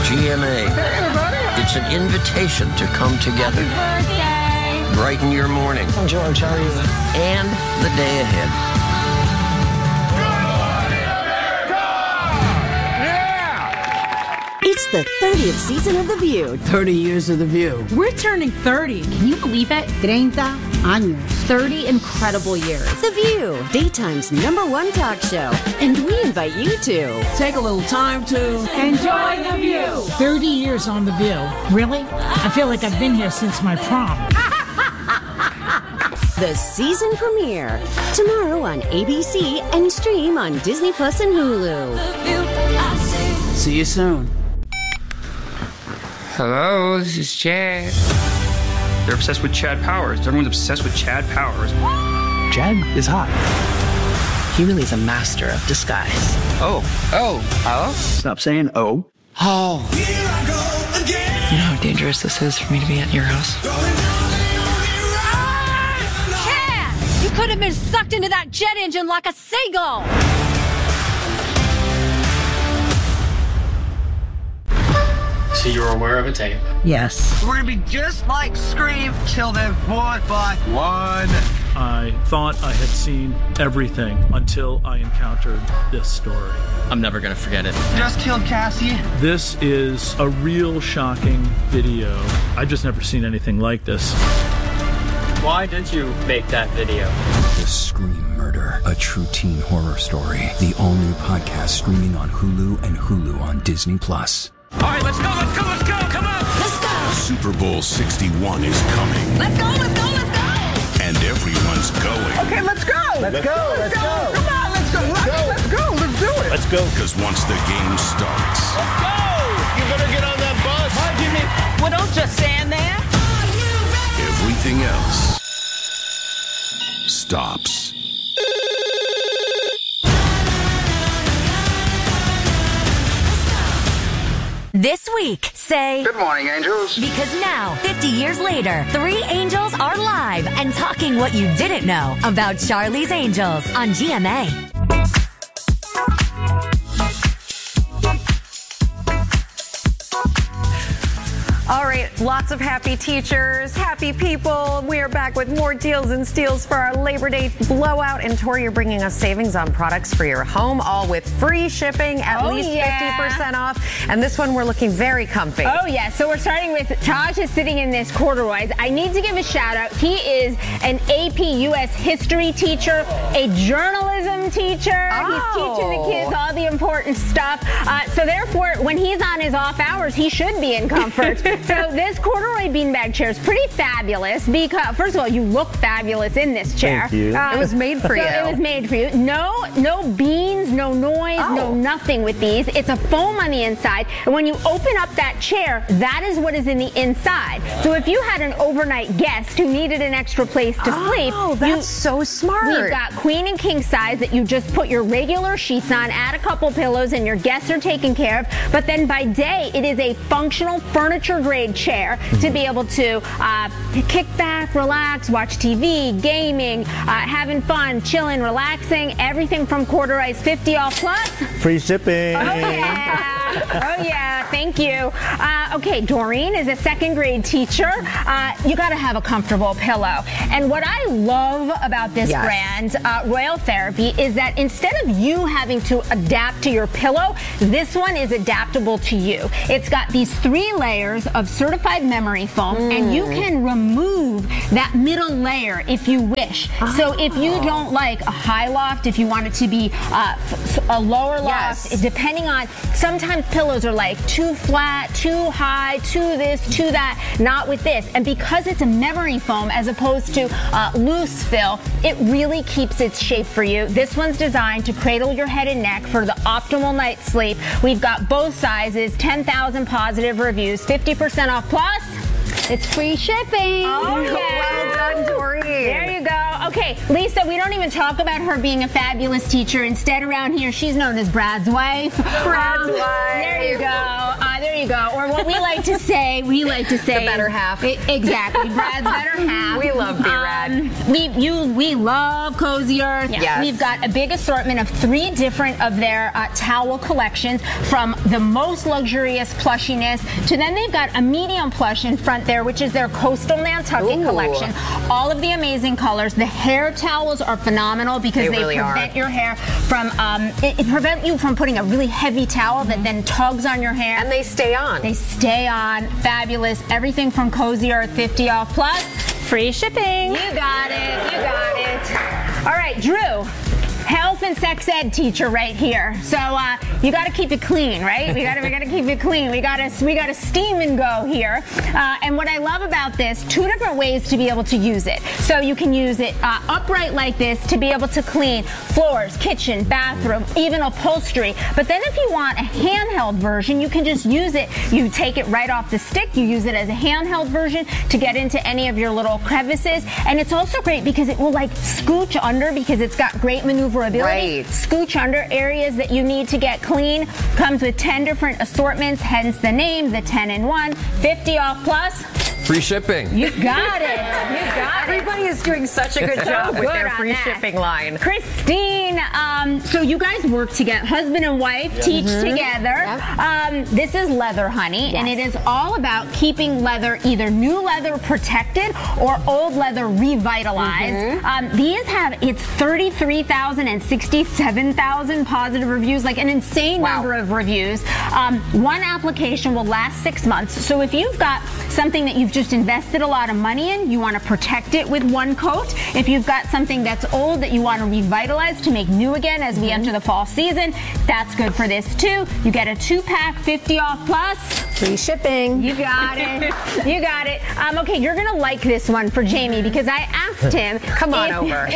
GMA. Hey, everybody. It's an invitation to come together. Happy birthday. Brighten your morning. I'm George. How are you? And the day ahead. It's the 30th season of The View. 30 years of The View. We're turning 30. Can you believe it? 30 años. 30 incredible years. The View, daytime's #1 talk show. And we invite you to Take a little time to Enjoy The View. 30 years on The View. Really? I feel like I've been here since my prom. the season premiere. Tomorrow on ABC and stream on Disney Plus and Hulu. see you soon. Hello, this is Chad. They're obsessed with Chad Powers. Everyone's obsessed with Chad Powers. Chad is hot. He really is a master of disguise. Oh. Stop saying oh. Oh. You know how dangerous this is for me to be at your house? Chad! You could have been sucked into that jet engine like a seagull. So you're aware of a tape? Yes. We're gonna be just like Scream till they're one by one. I thought I had seen everything until I encountered this story. I'm never gonna forget it. Just killed Cassie. This is a real shocking video. I just never seen anything like this. Why did you make that video? The Scream Murder, a true teen horror story. The all-new podcast streaming on Hulu and Hulu on Disney Plus. All right, let's go, come on! Let's go! Super Bowl 61 is coming. Let's go! And everyone's going. Okay, let's go. Let's go. Come on, let's go. Let's do it. Let's go. Because once the game starts. Let's go. You better get on that bus. Hi, Jimmy. Well, don't just stand there. Everything else stops. This week, say... Good morning, angels. Because now, 50 years later, 3 angels are live and talking what you didn't know about Charlie's Angels on GMA. All right, lots of happy teachers, happy people. We are back with more deals and steals for our Labor Day blowout. And Tori, you're bringing us savings on products for your home, all with free shipping, at least 50% off. And this one, we're looking very comfy. Oh, yeah. So we're starting with Taj is sitting in this corduroys. I need to give a shout out. He is an AP US history teacher, a journalism teacher. He's teaching the kids all the important stuff. So therefore, when he's on his off hours, he should be in comfort. So this corduroy beanbag chair is pretty fabulous because, first of all, you look fabulous in this chair. Thank you. It was made for you. It was made for you. No beans, no noise, no nothing with these. It's a foam on the inside. And when you open up that chair, that is what is in the inside. So if you had an overnight guest who needed an extra place to sleep. Oh, that's so smart. We've got queen and king size that you just put your regular sheets on, add a couple pillows, and your guests are taken care of. But then by day, it is a functional furniture grade chair to be able to kick back, relax, watch TV, gaming, having fun, chilling, relaxing. Everything from corduroys 50 off plus. Free shipping. Oh yeah, thank you. Okay, Doreen is a second grade teacher. You got to have a comfortable pillow. And what I love about this brand, Royal Therapy, is that instead of you having to adapt to your pillow, this one is adaptable to you. It's got these 3 layers of certified memory foam, and you can remove that middle layer if you wish. So if you don't like a high loft, if you want it to be a lower loft, depending on, sometimes pillows are like too flat, too high, too this, too that, not with this. And because it's a memory foam as opposed to loose fill, it really keeps its shape for you. This one's designed to cradle your head and neck for the optimal night's sleep. We've got both sizes, 10,000 positive reviews, 50% off plus. It's free shipping. Oh, yeah. Well done, Doreen. There you go. Okay, Lisa, we don't even talk about her being a fabulous teacher. Instead, around here, she's known as Brad's wife. Brad's wife. There you go. There you go. Or what we like to say, the better half. Exactly, Brad's better half. We love B-Rad. We love Cozy Earth. Yes. We've got a big assortment of 3 different of their towel collections, from the most luxurious plushiness to then they've got a medium plush in front there, which is their Coastal Nantucket collection. All of the amazing colors. The hair towels are phenomenal because they really prevent your hair from it prevent you from putting a really heavy towel that then tugs on your hair. And they stay on. They stay on. Fabulous. Everything from Cozy Earth, 50 off plus. Free shipping. You got it. You got it. All right, Drew. Health and sex ed teacher right here. So you got to keep it clean, right? We got to keep it clean. We got to steam and go here. And what I love about this, 2 different ways to be able to use it. So you can use it upright like this to be able to clean floors, kitchen, bathroom, even upholstery. But then if you want a handheld version, you can just use it. You take it right off the stick. You use it as a handheld version to get into any of your little crevices. And it's also great because it will like scooch under because it's got great maneuverability. Right. Scooch under areas that you need to get clean. Comes with 10 different assortments, hence the name, the 10-in-1, 50 off plus. Free shipping. You got it. You got Everybody is doing such a good job with their free shipping line. Christine, so you guys work together, husband and wife, teach together. Yep. This is Leather Honey, and it is all about keeping leather, either new leather protected or old leather revitalized. These have, it's 33,000 and 67,000 positive reviews, like an insane number of reviews. One application will last 6 months. So if you've got something that you've just invested a lot of money in, you want to protect it with one coat. If you've got something that's old that you want to revitalize to make new again as we enter the fall season, that's good for this too. You get a 2-pack, 50 off plus. Free shipping. You got it. You got it. Okay, you're going to like this one for Jamie because I asked him. Come on over.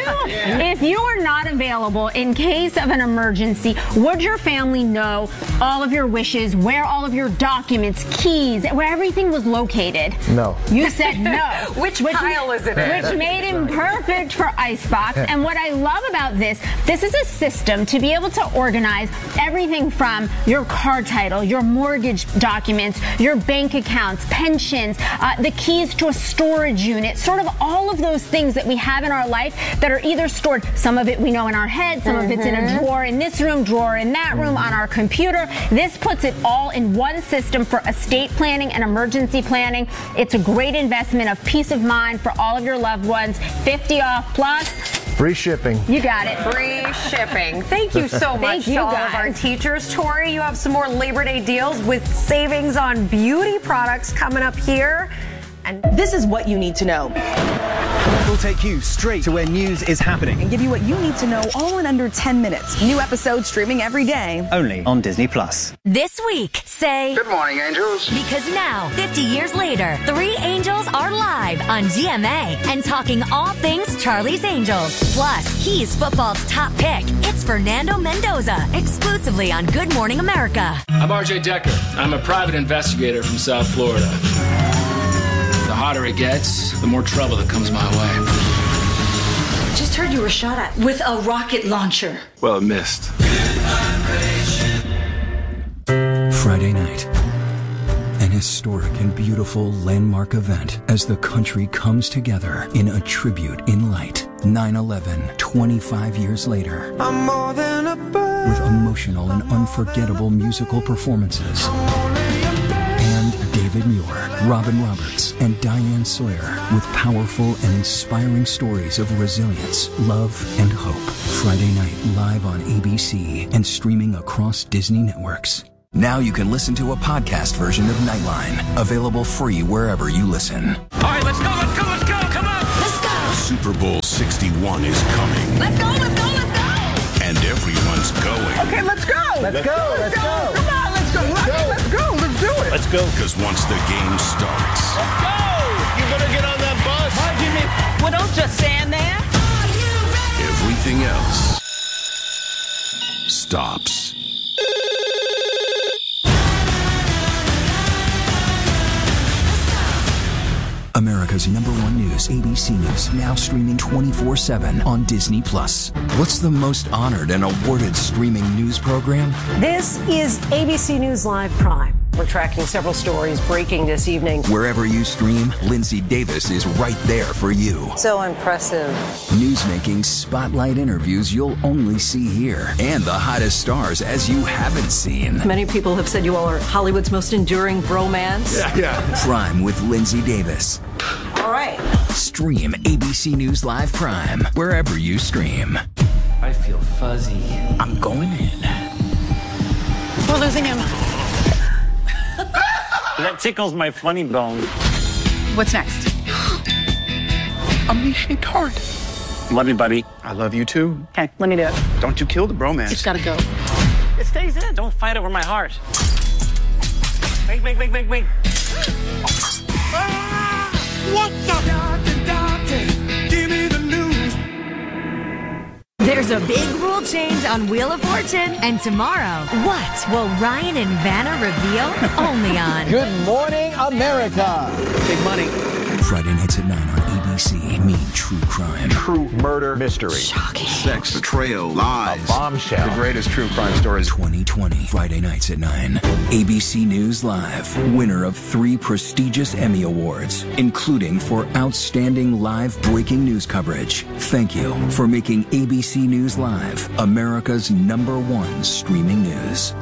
If you are not available in case of an emergency, would your family know all of your wishes, where all of your documents, keys, where everything was located? No. You said no. Which pile is it in? Which made him perfect for Icebox. And what I love about this is a system to be able to organize everything from your car title, your mortgage documents, your bank accounts, pensions, the keys to a storage unit, sort of all of those things that we have in our life that are either stored, some of it we know in our head, some of it's in a drawer in this room, drawer in that room, on our computer. This puts it all in one system for estate planning and emergency planning. It's a great investment of peace of mind for all of your loved ones. 50 off plus. Free shipping. You got it. Free shipping. Thank you so much to all of our teachers. Tori, you have some more Labor Day deals with savings on beauty products coming up here. And this is what you need to know. We'll take you straight to where news is happening and give you what you need to know all in under 10 minutes. New episodes streaming every day. Only on Disney+. This week, say... Good morning, angels. Because now, 50 years later, 3 angels are live on GMA and talking all things Charlie's Angels. Plus, he's football's top pick. It's Fernando Mendoza, exclusively on Good Morning America. I'm RJ Decker. I'm a private investigator from South Florida. The hotter it gets, the more trouble that comes my way. Just heard you were shot at with a rocket launcher. Well, it missed. Friday night. An historic and beautiful landmark event as the country comes together in a tribute in light. 9/11, 25 years later. I'm more than a bird. With emotional and unforgettable musical performances. David Muir, Robin Roberts, and Diane Sawyer with powerful and inspiring stories of resilience, love, and hope. Friday night live on ABC and streaming across Disney networks. Now you can listen to a podcast version of Nightline, available free wherever you listen. All right, let's go, come on! Let's go! Super Bowl 61 is coming. Let's go! And everyone's going. Okay, let's go! Let's go! Come on, let's go! Let's go! Let's do it! Let's go. Because once the game starts... Let's go! You better get on that bus! Why, Jimmy? Well, don't just stand there. Everything else... stops. America's #1 news, ABC News, now streaming 24/7 on Disney+. What's the most honored and awarded streaming news program? This is ABC News Live Prime. We're tracking several stories breaking this evening. Wherever you stream, Lindsay Davis is right there for you. So impressive. Newsmaking spotlight interviews you'll only see here, and the hottest stars as you haven't seen. Many people have said you all are Hollywood's most enduring bromance. Yeah. Prime with Lindsay Davis. All right. Stream ABC News Live Prime wherever you stream. I feel fuzzy. I'm going in. We're losing him. That tickles my funny bone. What's next? I'm being shaped hard. Love you, buddy. I love you too. Okay, let me do it. Don't you kill the bromance. It's gotta go. It stays in. Don't fight over my heart. Wait. What the? Doctor, give me the news. There's a big rule change on Wheel of Fortune. And tomorrow, what will Ryan and Vanna reveal? Only on Good Morning America. Big money. Friday nights at 9 on ABC. Mean True Crime. True murder mystery. Shocking. Sex, betrayal, lies. A bombshell. The greatest true crime stories. 2020. Friday nights at 9. ABC News Live. Winner of 3 prestigious Emmy Awards, including for outstanding live breaking news coverage. Thank you for making ABC News Live America's #1 streaming news.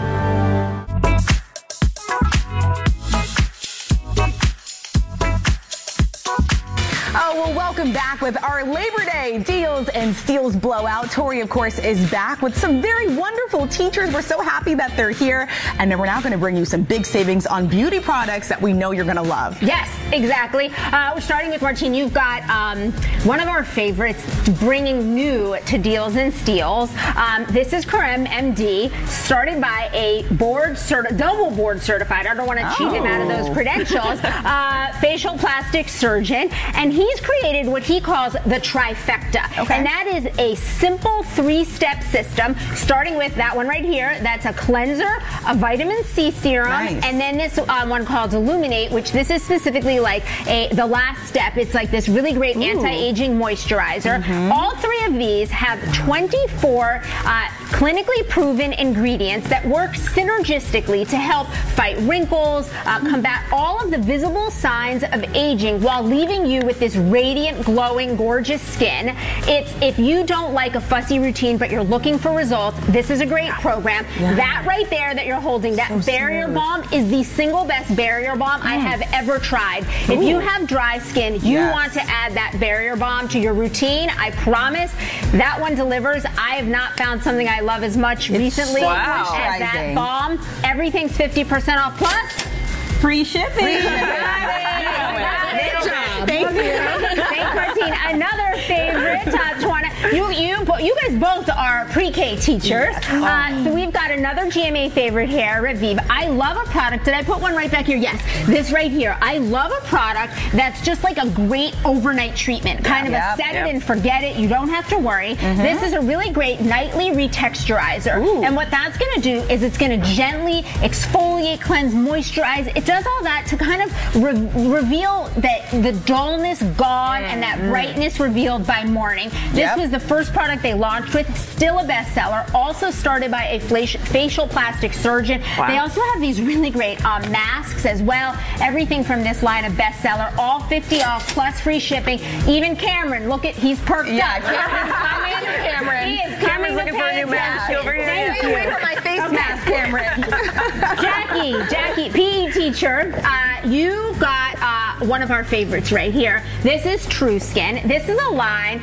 Welcome back with our Labor Day Deals and Steals Blowout. Tori, of course, is back with some very wonderful teachers. We're so happy that they're here. And then we're now going to bring you some big savings on beauty products that we know you're going to love. Yes, exactly. We're starting with Martine. You've got one of our favorites bringing new to Deals and Steals. This is Karem MD, started by a double board certified. I don't want to cheat him out of those credentials. Facial plastic surgeon. And he's created what he calls the trifecta. Okay. And that is a simple 3-step system, starting with that one right here. That's a cleanser, a vitamin C serum, and then this one called Illuminate, which this is specifically like the last step. It's like this really great anti-aging moisturizer. All 3 of these have 24 clinically proven ingredients that work synergistically to help fight wrinkles, combat all of the visible signs of aging while leaving you with this radiant, glowing, gorgeous skin. If you don't like a fussy routine but you're looking for results, this is a great program. That right there that you're holding, that barrier balm is the single best barrier balm I have ever tried. If you have dry skin, you want to add that barrier balm to your routine. I promise that one delivers. I have not found something I love as much recently as that balm. Everything's 50% off plus free shipping. Thank you. Thanks, Martine. Another favorite, Tawana. You guys both are pre-K teachers. So we've got another GMA favorite here, Revive. I love a product. Did I put one right back here? Yes. This right here. I love a product that's just like a great overnight treatment. Kind of a set it and forget it. You don't have to worry. This is a really great nightly retexturizer. And what that's going to do is it's going to gently exfoliate, cleanse, moisturize. It does all that to kind of reveal that the dullness gone and that brightness revealed by morning. This was the first product they launched with, still a bestseller, also started by a facial plastic surgeon. They also have these really great masks as well. Everything from this line of bestseller, all 50 off plus free shipping. Even Cameron, look at, he's perked up. Cameron. He is Cameron's looking for a new mask over here. Thank you. Wait for my face mask, Cameron. Jackie, PE teacher, you got one of our favorites right here. This is True Skin. This is a line,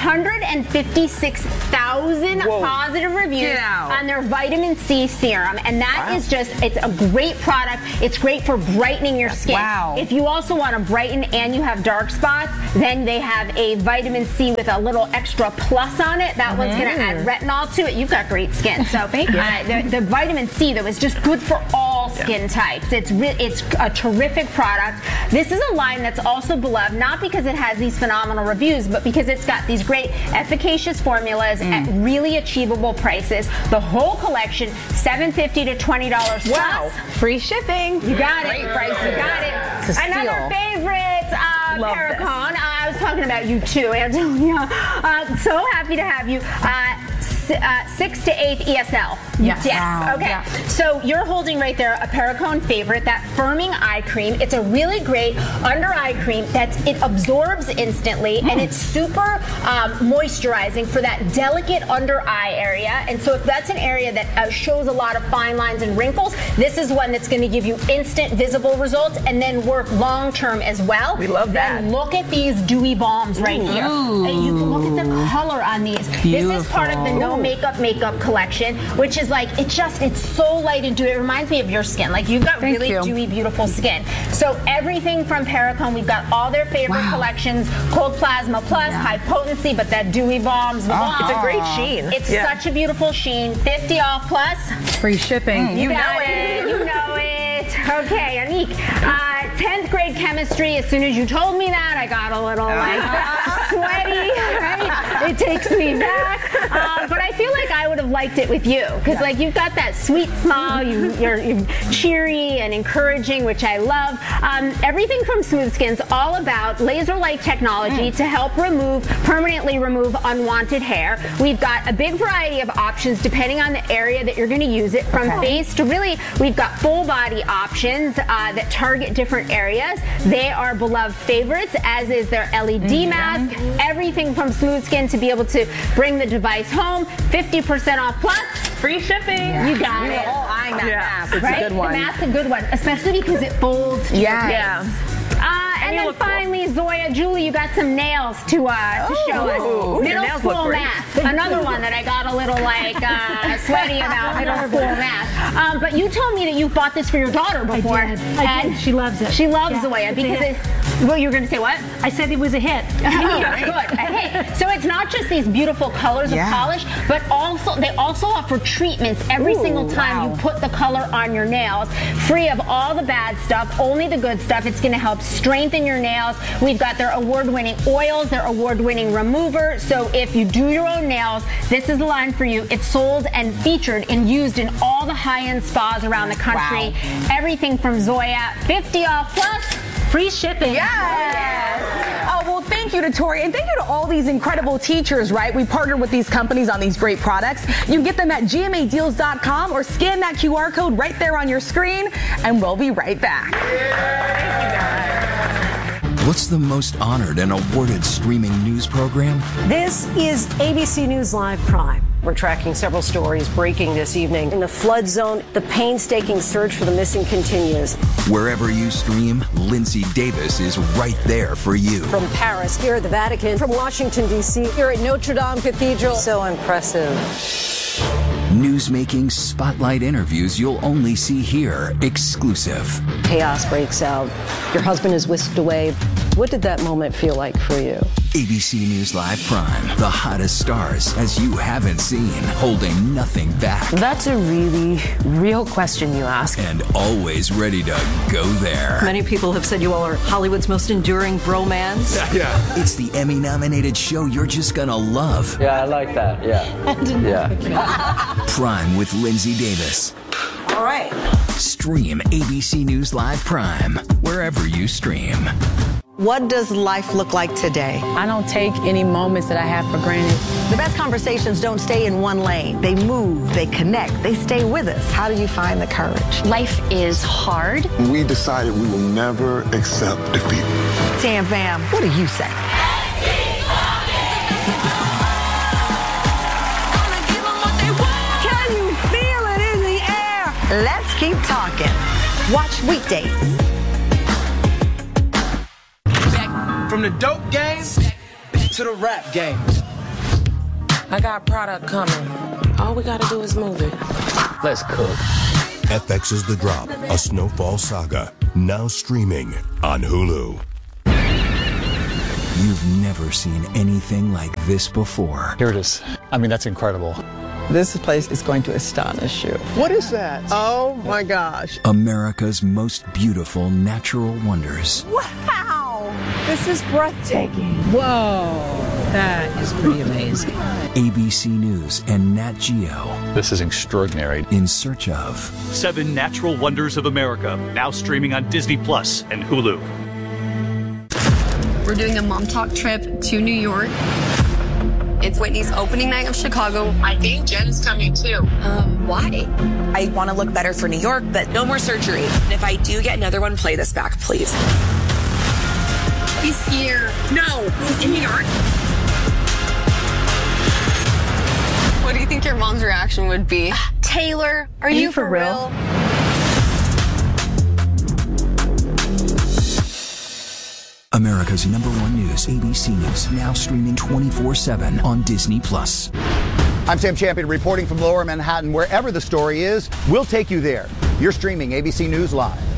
156,000 positive reviews on their vitamin C serum. And that is just, it's a great product. It's great for brightening your skin. If you also want to brighten and you have dark spots, then they have a vitamin C with a little extra plus on it. That one's going to add retinol to it. You've got great skin. So thank you. The vitamin C, though, is just good for all skin types. It's a terrific product. This is a line that's also beloved, not because it has these phenomenal reviews, but because it's got these great efficacious formulas at really achievable prices. The whole collection, $7.50 to $20 plus. Free shipping. You got it. Great prices. You got it. Another favorite, Paracon. I was talking about you too, Antonia. So happy to have you. 6 to 8 ESL. Yes. Yes. Okay. Yeah. So you're holding right there a Perricone favorite, that firming eye cream. It's a really great under eye cream it absorbs instantly, and it's super moisturizing for that delicate under eye area. And so if that's an area that shows a lot of fine lines and wrinkles, this is one that's going to give you instant visible results and then work long term as well. We love that. And look at these dewy balms right here. And you can look at the color on these. Beautiful. This is part of the no makeup collection, which is like, it's so light and dewy. It reminds me of your skin. Like, you've got really dewy, beautiful skin. So everything from Perricone, we've got all their favorite collections, Cold Plasma Plus, High Potency, but that dewy balms. It's a great sheen. It's such a beautiful sheen. 50 off plus. Free shipping. You know it. You know it. Okay, Anique. 10th grade chemistry. As soon as you told me that, I got a little sweaty. Right? It takes me back. But I feel like I would have liked it with you because like you've got that sweet smile. You're cheery and encouraging, which I love. Everything from Smooth Skin's all about laser light technology to help permanently remove unwanted hair. We've got a big variety of options depending on the area that you're going to use it. From face to really, we've got full body options that target different areas. They are beloved favorites, as is their LED mask. Everything from Smooth Skin to be able to bring the device home. 50% off plus. Free shipping. You got it. We're all eyeing that mask. It's right? a good one. The mask's a good one, especially because it folds to your face. And then finally, Zoya, Julie, you got some nails to show us. Middle school math. Another one that I got a little sweaty about. Middle school math. But you told me that you bought this for your daughter before. I did. She loves it. She loves Zoya because well, you were going to say what? I said it was a hit. Good. A hit. So it's not just these beautiful colors of polish, but they also offer treatments every single time you put the color on your nails, free of all the bad stuff, only the good stuff. It's going to help strengthen your nails. We've got their award-winning oils, their award-winning remover. So if you do your own nails, this is the line for you. It's sold and featured and used in all the high-end spas around the country. Everything from Zoya, 50 off plus. Free shipping. Yes. Oh, well, thank you to Tori, and thank you to all these incredible teachers, right? We partnered with these companies on these great products. You can get them at gmadeals.com or scan that QR code right there on your screen, and we'll be right back. What's the most honored and awarded streaming news program? This is ABC News Live Prime. We're tracking several stories breaking this evening. In the flood zone, the painstaking search for the missing continues. Wherever you stream, Lindsay Davis is right there for you. From Paris, here at the Vatican, from Washington, D.C., here at Notre Dame Cathedral. So impressive. Newsmaking spotlight interviews you'll only see here, exclusive. Chaos breaks out. Your husband is whisked away. What did that moment feel like for you? ABC News Live Prime, the hottest stars as you haven't seen, holding nothing back. That's a really real question you ask. And always ready to go there. Many people have said you all are Hollywood's most enduring bromance. Yeah. It's the Emmy-nominated show you're just gonna love. Yeah, I like that. Yeah. Prime with Lindsay Davis. All right. Stream ABC News Live Prime wherever you stream. What does life look like today? I don't take any moments that I have for granted. The best conversations don't stay in one lane. They move, they connect, they stay with us. How do you find the courage? Life is hard. We decided we will never accept defeat. Tam Fam, what do you say? Can you feel it in the air? Let's keep talking. Watch weekdays. From the dope game to the rap game. I got product coming. All we gotta do is move it. Let's cook. FX's The Drop, a Snowfall saga. Now streaming on Hulu. You've never seen anything like this before. Here it is. I mean, that's incredible. This place is going to astonish you. What is that? Oh my gosh. America's most beautiful natural wonders. Wow! This is breathtaking. Whoa. That is pretty amazing. ABC News and Nat Geo. This is extraordinary. In search of 7 Natural Wonders of America, now streaming on Disney Plus and Hulu. We're doing a mom talk trip to New York. It's Whitney's opening night of Chicago. I think Jen's coming too. Why? I want to look better for New York, but no more surgery. And if I do get another one, play this back, please. He's here. No, he's in New York. What do you think your mom's reaction would be? Taylor, are you for real? America's #1 news, ABC News, now streaming 24/7 on Disney+. I'm Sam Champion reporting from Lower Manhattan. Wherever the story is, we'll take you there. You're streaming ABC News Live.